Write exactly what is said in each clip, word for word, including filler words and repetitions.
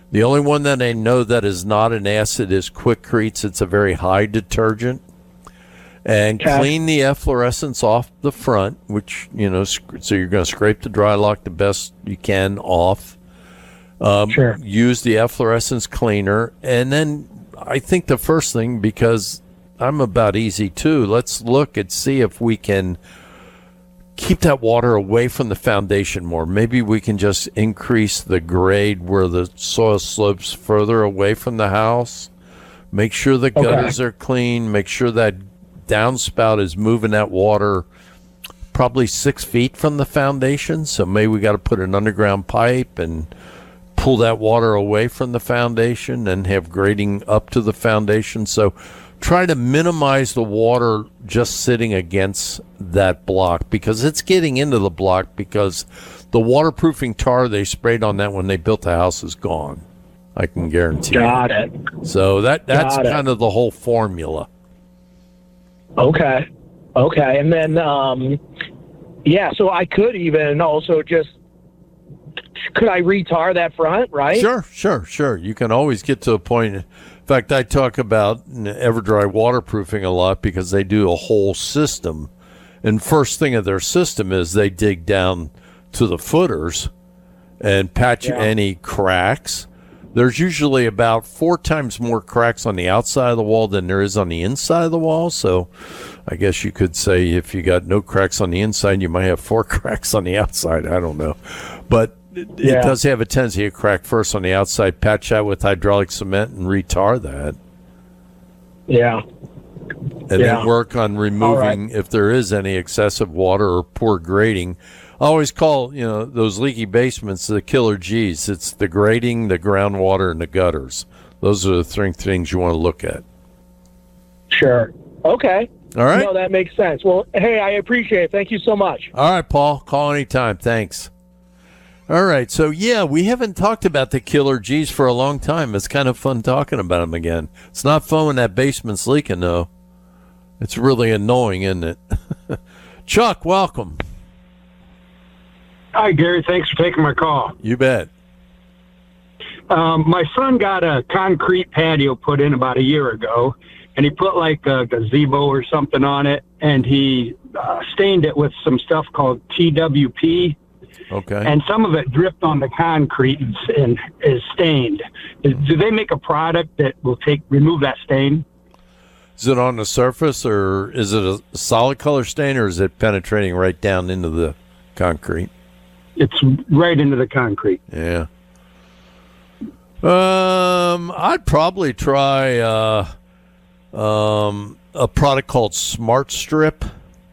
The only one that I know that is not an acid is Quickcretes. It's a very high detergent. And Okay. clean the efflorescence off the front, which, you know, sc- so you're going to scrape the dry lock the best you can off. Um, Sure. Use the efflorescence cleaner. And then I think the first thing, because I'm about easy too, let's look and see if we can keep that water away from the foundation more. Maybe we can just increase the grade where the soil slopes further away from the house. Make sure the Okay. gutters are clean. Make sure that downspout is moving that water probably six feet from the foundation. So maybe we got to put an underground pipe and pull that water away from the foundation and have grading up to the foundation. So try to minimize the water just sitting against that block, because it's getting into the block, because the waterproofing tar they sprayed on that when they built the house is gone. I can guarantee Got it. you. So that that's Got it. kind of the whole formula. Okay. Okay. And then, um, yeah, so I could even also just, could I retar that front, right? Sure, sure, sure. You can always get to a point. In fact, I talk about EverDry waterproofing a lot because they do a whole system. And first thing of their system is they dig down to the footers and patch Yeah. any cracks. There's usually about four times more cracks on the outside of the wall than there is on the inside of the wall. So I guess you could say if you got no cracks on the inside, you might have four cracks on the outside. I don't know. But it, Yeah. it does have a tendency to crack first on the outside. Patch that with hydraulic cement and retar that. Yeah. And Yeah. then work on removing, if there is any excessive water or poor grading. I always call, you know, those leaky basements the killer G's. It's the grading, the groundwater, and the gutters. Those are the three things you want to look at. Sure. Okay. All right? No, that makes sense. Well, hey, I appreciate it. Thank you so much. All right, Paul. Call anytime. Thanks. All right. So, yeah, we haven't talked about the killer G's for a long time. It's kind of fun talking about them again. It's not fun when that basement's leaking, though. It's really annoying, isn't it? Chuck, welcome. Hi, Gary. Thanks for taking my call. You bet. Um, my son got a concrete patio put in about a year ago, and he put like a gazebo or something on it, and he uh, stained it with some stuff called T W P, Okay. and some of it dripped on the concrete and, and is stained. Is, do they make a product that will take remove that stain? Is it on the surface, or is it a solid color stain, or is it penetrating right down into the concrete? It's right into the concrete. Yeah. Um, I'd probably try uh, um, a product called Smart Strip.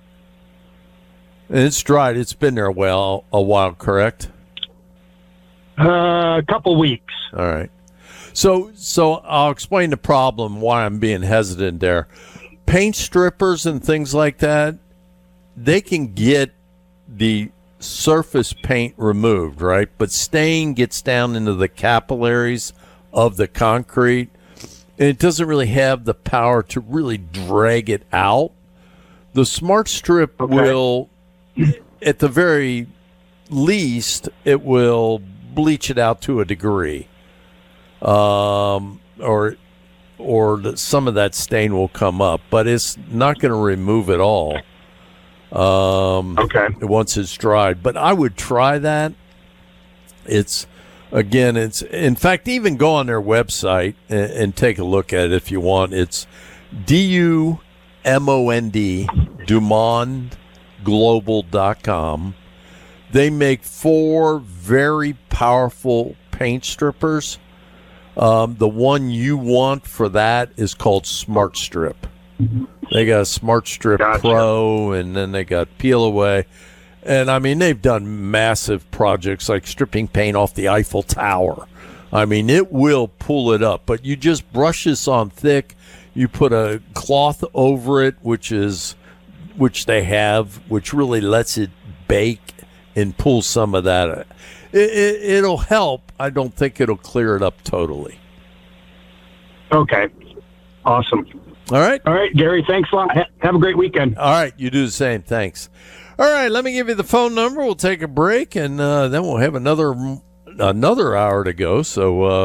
And it's dried. It's been there a while, a while, correct? Uh, a couple weeks. All right. So, so I'll explain the problem, why I'm being hesitant there. Paint strippers and things like that, they can get the surface paint removed, right? But stain gets down into the capillaries of the concrete, and it doesn't really have the power to really drag it out. The Smart Strip Okay. will, at the very least, it will bleach it out to a degree. Um, or or the, some of that stain will come up, but it's not going to remove it all. Um, Okay. once it's dried, but I would try that. It's again, it's in fact, even go on their website and, and take a look at it if you want. It's D U M O N D, Dumond Global dot com. They make four very powerful paint strippers. Um, the one you want for that is called Smart Strip. They got Smart Strip Gotcha. Pro, and then they got Peel Away. And, I mean, they've done massive projects like stripping paint off the Eiffel Tower. I mean, it will pull it up. But you just brush this on thick. You put a cloth over it, which is which they have, which really lets it bake and pull some of that. It, it, it'll help. I don't think it'll clear it up totally. Okay. Awesome. All right? All right, Gary, thanks a lot. Ha- Have a great weekend. All right, you do the same. Thanks. All right, let me give you the phone number. We'll take a break, and uh, then we'll have another another hour to go. So uh,